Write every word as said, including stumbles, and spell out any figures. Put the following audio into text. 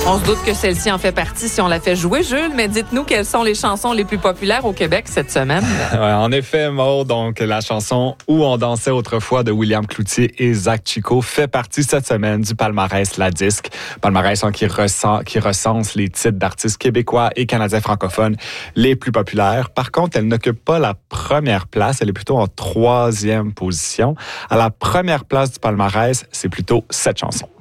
On se doute que celle-ci en fait partie si on la fait jouer, Jules, mais dites-nous quelles sont les chansons les plus populaires au Québec cette semaine. Ouais, en effet, Maud, donc la chanson « Où on dansait autrefois » de William Cloutier et Zach Chico fait partie cette semaine du palmarès La Disque. Palmarès hein, qui, ressent, qui recense les titres d'artistes québécois et canadiens francophones les plus populaires. Par contre, elle n'occupe pas la première place, elle est plutôt en troisième position. À la première place du palmarès, c'est plutôt cette chanson.